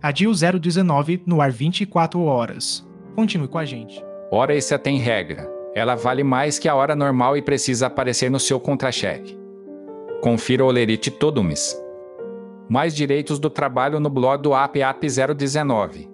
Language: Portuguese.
Adil 019 no ar 24 horas. Continue com a gente. Hora extra tem regra. Ela vale mais que a hora normal e precisa aparecer no seu contra-cheque. Confira o Olerite todo mês. Mais direitos do trabalho no blog do app 019.